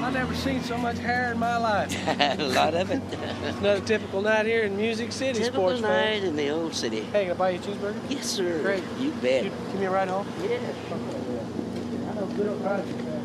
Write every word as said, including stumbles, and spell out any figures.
I've never seen so much hair in my life. A lot of it. It's another typical night here in Music City, Typical sports night fans. in the old city. Hey, can I buy you a cheeseburger? Yes, sir. Great. You bet. You, give me a ride home? Yeah. I know good old country, man.